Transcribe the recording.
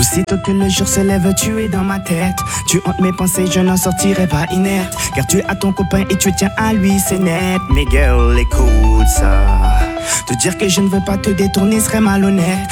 Aussitôt que le jour se lève, tu es dans ma tête. Tu hantes mes pensées, je n'en sortirai pas inerte. Car tu as ton copain et tu tiens à lui, c'est net. Mais girl, écoute ça. Te dire que je ne veux pas te détourner serait malhonnête.